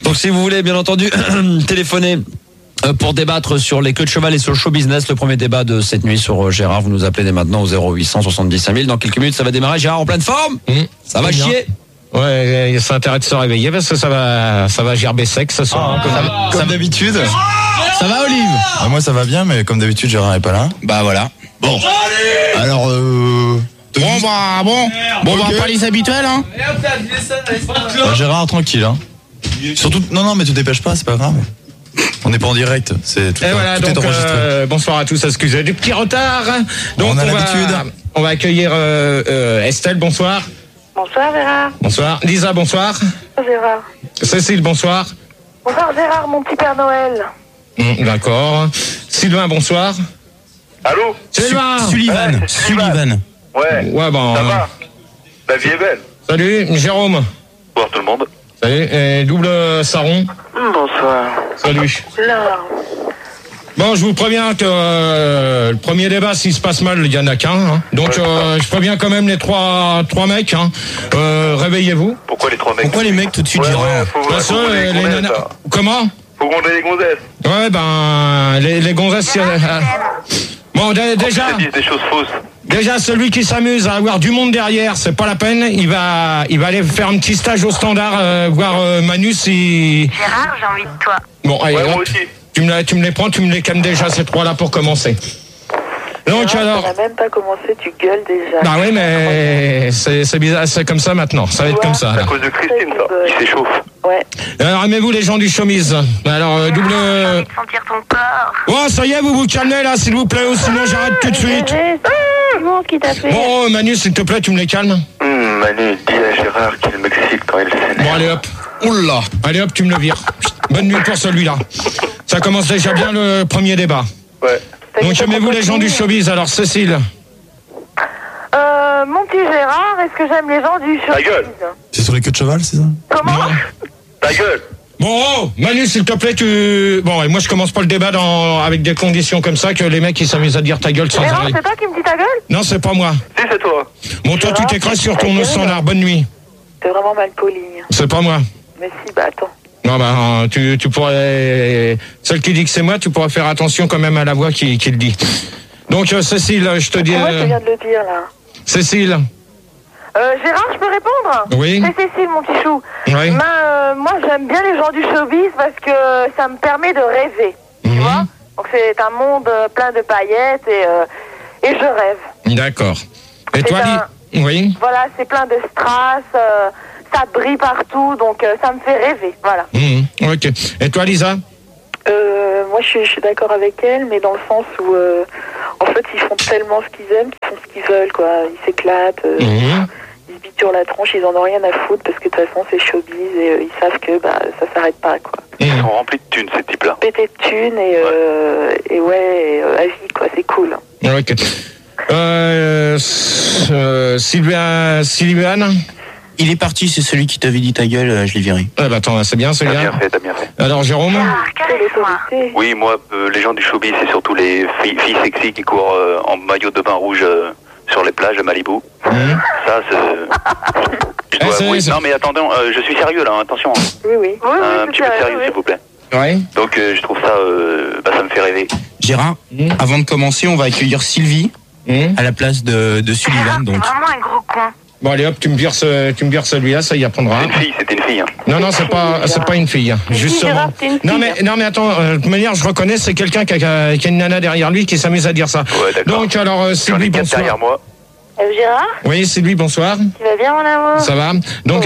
Donc si vous voulez bien entendu téléphoner pour débattre sur les queues de cheval et sur le show business, le premier débat de cette nuit sur Gérard, vous nous appelez dès maintenant au 0800 70 5000. Dans quelques minutes ça va démarrer. Gérard en pleine forme. Ça va chier. Ouais, ça a intérêt de se réveiller parce que ça va gerber sec ce soir. Comme d'habitude. Ça va, Olive? Moi ça va bien, mais comme d'habitude Gérard n'est pas là. Bah voilà. Bon. Alors Bon, on va pas les habituels, hein. Gérard, tranquille, hein. Surtout, non, mais te dépêche pas, c'est pas grave. On n'est pas en direct, c'est tout, Et voilà, tout donc, est enregistré. bonsoir à tous, excusez du petit retard. Donc on a l'habitude. On va accueillir Estelle, bonsoir. Bonsoir Gérard. Bonsoir. Lisa, bonsoir. Gérard. Cécile, bonsoir. Bonsoir Gérard, mon petit Père Noël. D'accord. Sylvain, bonsoir. Allô? Sylvain. Sullivan. Ouais. Ouais, bon. Ça va? La vie est belle. Salut, Jérôme. Bonsoir tout le monde. Salut, et double Saron. Bonsoir. Salut. Là. Bon, je vous préviens que le premier débat, s'il se passe mal, il y en a qu'un. Hein. Donc, je préviens quand même les trois mecs. Hein. Réveillez-vous. Pourquoi les trois mecs? Pourquoi les mecs tout de suite, Gérard? Parce que les nanas... Comment? Faut compter les gonzesses. Ouais, ben, les gonzesses... Bon, déjà... Des choses fausses. Déjà, celui qui s'amuse à avoir du monde derrière, c'est pas la peine. Il va aller faire un petit stage au standard, voir Manu si... Gérard, j'ai envie de toi. Bon, allez, Ouais, hop. moi aussi. Tu me les prends, tu me les calmes déjà, ces trois-là, pour commencer. Donc, Gérard, alors... on n'a même pas commencé, tu gueules déjà. Bah oui, mais c'est bizarre, c'est comme ça maintenant. Ça va être comme ça. C'est à Là. cause de Christine, ça. Qui s'échauffe. Ouais. Alors, aimez-vous les gens du showbiz? Alors, double... J'ai envie de sentir ton corps. Oh, ça y est, vous calmez là, s'il vous plaît, ou sinon j'arrête tout de suite. C'est bon qui t'a fait. Bon, Manu, s'il te plaît, tu me les calmes. Manu, dis à Gérard qu'il m'excite quand il s'énerve. Bon, allez hop. Oula. Allez hop, tu me le vires. Bonne nuit pour celui-là. Ça commence déjà bien le premier débat. Ouais. Donc, aimez-vous les gens du showbiz? Alors, Cécile. Mon petit Gérard, est-ce que j'aime les gens du showbiz? Ta gueule. C'est sur les queues de cheval, c'est ça? Comment? Ta gueule. Bon, oh, Manu, s'il te plaît, tu... Bon, et moi, je commence pas le débat avec des conditions comme ça, que les mecs, ils s'amusent à dire ta gueule sans Gérard, arrêt. c'est toi qui me dis ta gueule? Non, c'est pas moi. Si, c'est toi. Bon, toi, tu t'écrases sur ton standard. Bonne nuit. T'es vraiment mal poli. C'est pas moi. Mais si, bah attends. Non, bah, tu pourrais... Celle qui dit que c'est moi, tu pourrais faire attention quand même à la voix qui le dit. Donc, Cécile, je te dis... Pourquoi tu viens de le dire, là? Cécile. Gérard, je peux répondre? Oui. C'est Cécile, mon petit chou. Oui. Moi, j'aime bien les gens du showbiz parce que ça me permet de rêver. Tu vois? Donc, c'est un monde plein de paillettes et je rêve. D'accord. Et C'est toi, Oui. Voilà, c'est plein de strass, ça brille partout, donc ça me fait rêver. Voilà. Ok. Et toi, Lisa? Moi, je suis d'accord avec elle, mais dans le sens où, en fait, ils font tellement ce qu'ils aiment, qu'ils font ce qu'ils veulent, quoi. Ils s'éclatent, ils se biturent la tronche, ils en ont rien à foutre, parce que de toute façon, c'est showbiz, et ils savent que ça s'arrête pas, quoi. Ils sont remplis de thunes, ces types-là. Pété de thunes, et à vie, quoi, c'est cool. Ok. Sylviane? Il est parti, c'est celui qui t'avait dit ta gueule, je l'ai viré. Ah bah attends, c'est bien T'as celui-là. bien fait, t'as bien fait. Alors, Jérôme? C'est Oui, moi, les gens du showbiz, c'est surtout les filles sexy qui courent en maillot de bain rouge sur les plages à Malibu. Ça, c'est... Je dois avouer. Non, mais attendez, je suis sérieux, là, attention. Oui. Un petit peu de sérieux, s'il vous plaît. Oui. Donc, je trouve ça... ça me fait rêver. Gérard, avant de commencer, on va accueillir Sylvie à la place de Sullivan. Donc. Vraiment un gros con. Bon, allez hop, tu me vires celui-là, ça y apprendra. C'était une fille. Hein. Non, c'est pas une fille. Justement. Non, mais attends, de toute manière, je reconnais, c'est quelqu'un qui a une nana derrière lui qui s'amuse à dire ça. Ouais, d'accord. Donc, alors, Sylvie, bonsoir. derrière moi. Gérard? Oui, Sylvie, bonsoir. Tu vas bien, mon amour? Ça va? Donc,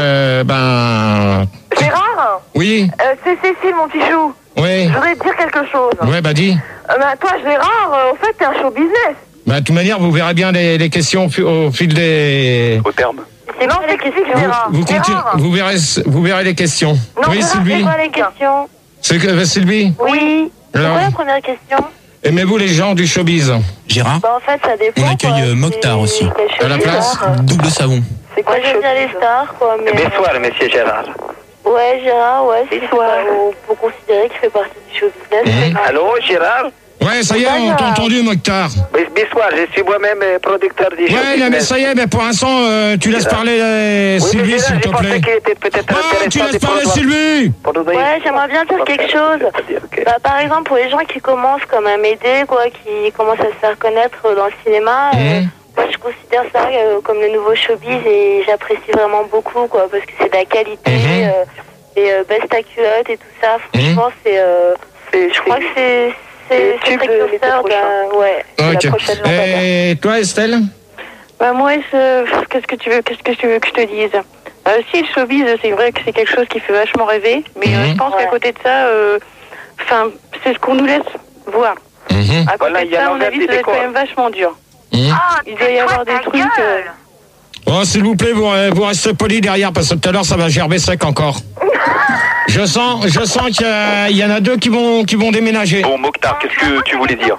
Gérard? Oui. C'est Cécile, mon petit chou. Oui. Je voudrais te dire quelque chose. Ouais, bah dis. Toi, Gérard, au fait, t'es un show business. Bah, de toute manière, vous verrez bien les questions au fil des... Au terme. Non, c'est qui, Gérard? Vous verrez les questions. Non, Oui, Gérard, Sylvie. c'est quoi les questions? C'est que Sylvie? Oui. C'est Alors, quoi la première question? aimez-vous les gens du showbiz? Gérard, Bah, en fait, ça dépend. on accueille Mokhtar aussi. À la place? Double savon. C'est quoi, j'aime bien les stars, quoi, mais... Bonsoir, monsieur Gérard. Ouais, Gérard, ouais, c'est ça. On peut considérer qu'il fait partie du show business. Allô, Gérard? Ouais, ça y est, on t'a entendu, Mokhtar. Bonsoir, je suis moi-même producteur du show. Ouais, mais ça y est, mais pour l'instant, tu laisses parler Sylvie, s'il te plaît. Tu laisses parler Sylvie. Ouais, j'aimerais bien dire quelque chose. Bah, par exemple, pour les gens qui commencent comme à m'aider, quoi, qui commencent à se faire connaître dans le cinéma, moi, je considère ça comme le nouveau showbiz et j'apprécie vraiment beaucoup, quoi, parce que c'est de la qualité, et baisse ta culotte et tout ça. Franchement, je crois que c'est précurseur la prochaine. Et toi, Estelle? Bah moi, qu'est-ce que tu veux que je te dise? Si le showbiz, c'est vrai que c'est quelque chose qui fait vachement rêver, mais je pense qu'à côté de ça, c'est ce qu'on nous laisse voir. À côté de ça, à mon avis, ça doit être quand même vachement dur. Il doit y avoir des trucs. Oh, s'il vous plaît, vous restez polis derrière parce que tout à l'heure ça va gerber sec encore. Je sens qu'il y en a deux qui vont déménager. Bon, Mokhtar, qu'est-ce que tu voulais dire?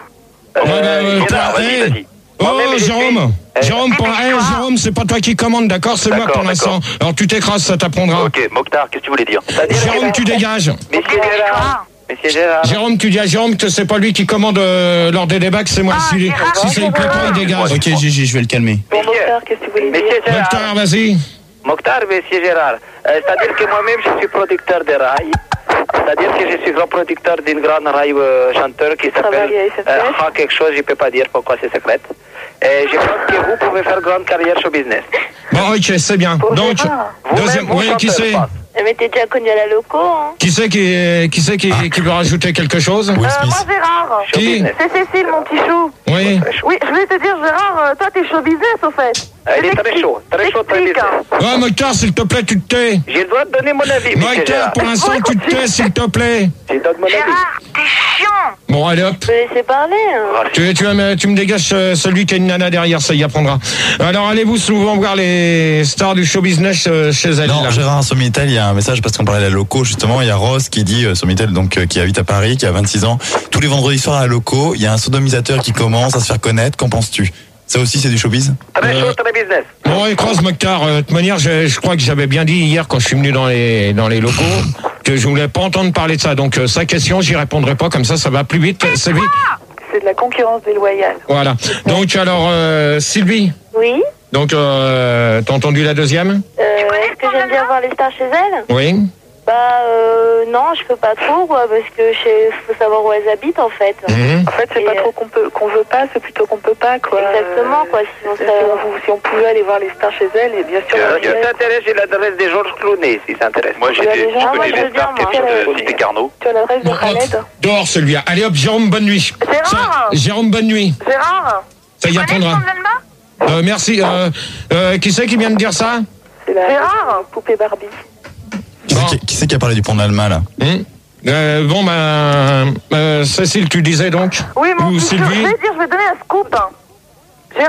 Vas-y. Jérôme, Jérôme, c'est pas toi qui commande, d'accord? C'est moi pour l'instant. Alors tu t'écrases, ça t'apprendra. Ok, Mokhtar, qu'est-ce que tu voulais dire? Jérôme, tu dégages. Monsieur Gérard. Jérôme, tu dis à Jérôme que c'est pas lui qui commande lors des débats, que c'est moi. Si ça lui plaît pas, il dégage. Ok, Gigi, je vais le calmer. Bon, Mokhtar, qu'est-ce que tu voulais dire? Mokhtar, vas-y. Mokhtar, monsieur Gérard. C'est-à-dire que moi-même, je suis producteur de rail. C'est-à-dire que je suis grand producteur d'une grande rail chanteur qui s'appelle quelque chose, je ne peux pas dire pourquoi c'est secret. Et je pense que vous pouvez faire grande carrière show business. Bon, ok, c'est bien. Donc, deuxième, oui, qui c'est? Mais t'es déjà connu à la loco, hein. Qui c'est qui veut rajouter quelque chose? Moi, Gérard. Qui? C'est Cécile, mon petit chou. Oui. Oui, je voulais te dire, Gérard, toi, t'es show business, au fait. Elle est très chaud, très business. Ouais, Mokhtar, s'il te plaît, tu te tais. J'ai le droit de donner mon avis, monsieur Mokhtar, Gérard. pour l'instant, tu te tais, s'il te plaît. Je donne mon avis. Gérard, t'es chiant. Bon, allez hop. Je vais laisser parler. Hein. Tu me dégages celui qui a une nana derrière, ça y apprendra. Alors, allez-vous souvent voir les stars du show business chez elle? Non, là. Gérard, Somitel, il y a un message parce qu'on parlait de la loco, justement. Il y a Rose qui dit, Somitel, donc, qui habite à Paris, qui a 26 ans. Tous les vendredis soirs à la loco, il y a un sodomisateur qui commence à se faire connaître. Qu'en penses-tu? Ça aussi, c'est du showbiz? Très chaud, très business. Bon, écrase, Mokhtar. De toute manière, je crois que j'avais bien dit hier quand je suis venu dans les locaux que je voulais pas entendre parler de ça. Donc, sa question, j'y répondrai pas. Comme ça va plus vite. C'est vite. C'est de la concurrence déloyale. Voilà. Donc, alors, Sylvie. Oui. Donc, t'as entendu la deuxième? Est-ce que j'aime bien voir les stars chez elle? Oui. Bah, non, je peux pas trop, quoi, parce que faut savoir où elles habitent, en fait. En fait, c'est pas trop qu'on veut pas, c'est plutôt qu'on peut pas, quoi. Exactement, quoi. Si on pouvait aller voir les stars chez elle, et bien sûr. Si t'intéresse, j'ai l'adresse de Georges Clooney, si ça intéresse. Moi, je connais les stars de Cité Carnot. Tu as l'adresse de Khaled? Dehors, celui-là. Allez hop, Jérôme, bonne nuit. Gérard. Jérôme, bonne nuit. Gérard. Ça y apprendra. Merci. Qui c'est qui vient de dire ça? C'est la poupée Barbie. Qui c'est qui a parlé du pont d'Alma, là? Bon, Cécile, tu disais donc? Oui, mon Ou petit chou, Sylvie? je vais donner un scoop.